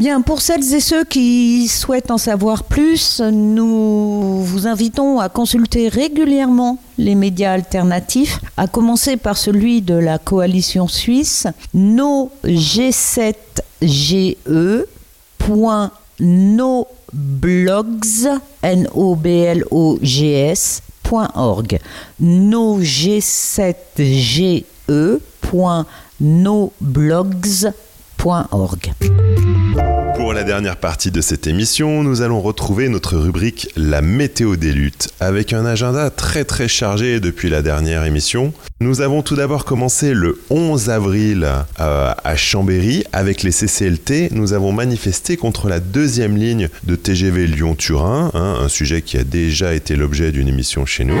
Bien, pour celles et ceux qui souhaitent en savoir plus, nous vous invitons à consulter régulièrement les médias alternatifs, à commencer par celui de la coalition suisse, nogg7ge.noblogs.org. nogg7ge.noblogs.org. Pour la dernière partie de cette émission, nous allons retrouver notre rubrique La météo des luttes, avec un agenda très très chargé depuis la dernière émission. Nous avons tout d'abord commencé le 11 avril à Chambéry avec les CCLT. Nous avons manifesté contre la deuxième ligne de TGV Lyon-Turin, un sujet qui a déjà été l'objet d'une émission chez nous.